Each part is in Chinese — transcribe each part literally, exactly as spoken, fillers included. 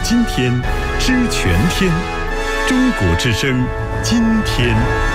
今天，知全天。中国之声，今天。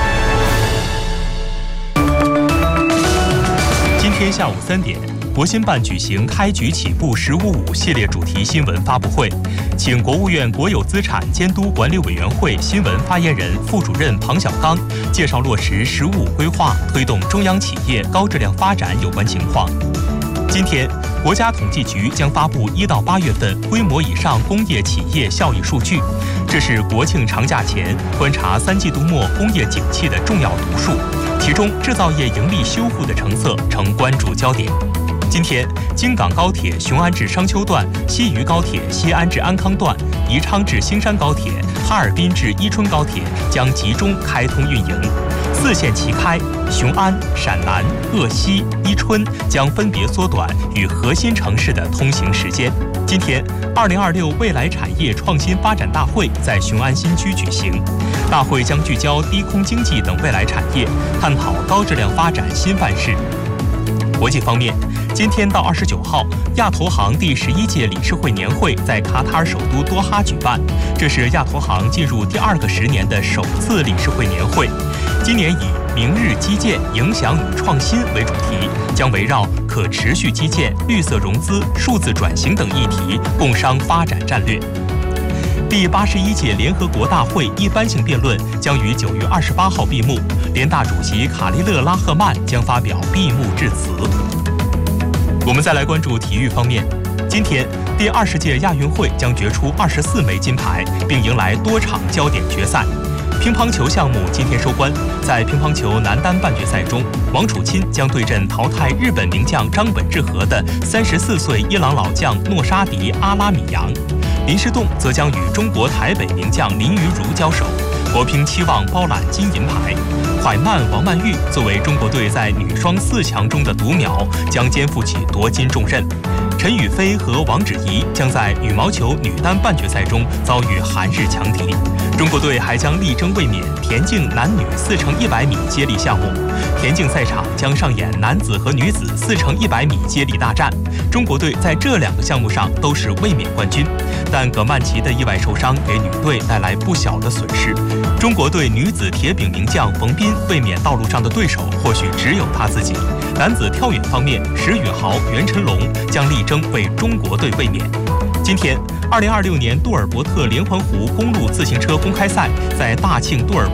今天下午三点，国新办举行开局起步“十五五”系列主题新闻发布会，请国务院国有资产监督管理委员会新闻发言人、副主任庞小刚介绍落实“十五五”规划推动中央企业高质量发展有关情况。今天，国家统计局将发布一到八月份规模以上工业企业效益数据，这是国庆长假前观察三季度末工业景气的重要读数，其中制造业盈利修复的成色成关注焦点。今天，京港高铁雄安至商丘段、西渝高铁西安至安康段、宜昌至兴山高铁、哈尔滨至伊春高铁将集中开通运营，四线齐开，雄安、陕南、鄂西、伊春将分别缩短与核心城市的通行时间。今天，二零二六未来产业创新发展大会在雄安新区举行，大会将聚焦低空经济等未来产业，探讨高质量发展新范式。国际方面，今天到二十九号，亚投行第十一届理事会年会在卡塔尔首都多哈举办，这是亚投行进入第二个十年的首次理事会年会。今年以“明日基建影响与创新”为主题，将围绕可持续基建、绿色融资、数字转型等议题共商发展战略。第八十一届联合国大会一般性辩论将于九月二十八号闭幕，联大主席卡利勒拉赫曼将发表闭幕致辞。我们再来关注体育方面，今天第二十届亚运会将决出二十四枚金牌，并迎来多场焦点决赛。乒乓球项目今天收官，在乒乓球男单半决赛中，王楚钦将对阵淘汰日本名将张本智和的三十四岁伊朗老将诺沙迪阿拉米扬，林诗栋则将与中国台北名将林昀儒交手，国乒期望包揽金银牌。怀曼王曼玉作为中国队在女双四强中的独苗，将肩负起夺金重任。陈雨菲和王芷怡将在羽毛球女单半决赛中遭遇韩日强敌。中国队还将力争卫冕田径男女四乘一百米接力项目，田径赛场将上演男子和女子四乘一百米接力大战。中国队在这两个项目上都是卫冕冠军，但葛曼棋的意外受伤给女队带来不小的损失。中国队女子铁饼名将冯彬卫冕道路上的对手或许只有他自己。男子跳远方面，石宇豪、袁晨龙将力争为中国队卫冕。今天，二零二六年杜尔伯特连环湖公路自行车公开赛在大庆杜尔